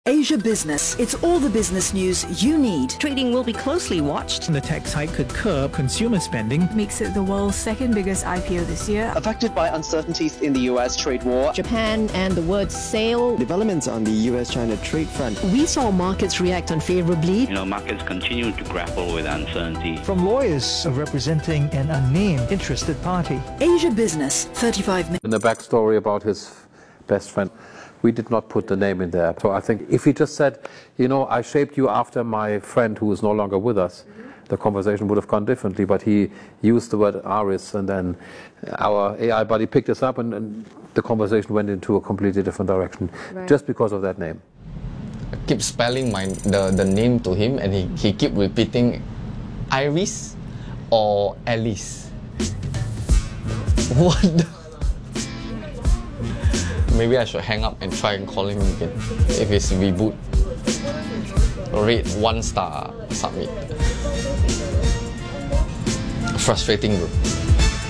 Asia Business. It's all the business news you need. Trading will be closely watched. The tax hike could curb consumer spending. Makes it the world's second biggest IPO this year. Affected by uncertainties in the US trade war. Japan and the word sale. Developments on the US-China trade front. We saw markets react unfavorably. Markets continue to grapple with uncertainty. From lawyers representing an unnamed interested party. Asia Business, 35 minutes. In the backstory about his best friend, we did not put the name in there. So I think if he just said, I shaped you after my friend who is no longer with us, the conversation would have gone differently. But he used the word Aris, and then our AI buddy picked us up, and the conversation went into a completely different direction, just because of that name. I keep spelling the name to him, and he keep repeating Iris or Alice. What the? Maybe I should hang up and try and call him again. If it's reboot, rate 1 star, submit. Frustrating, bro.